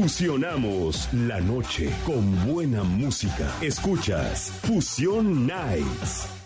Fusionamos la noche con buena música. Escuchas Fusión Nights.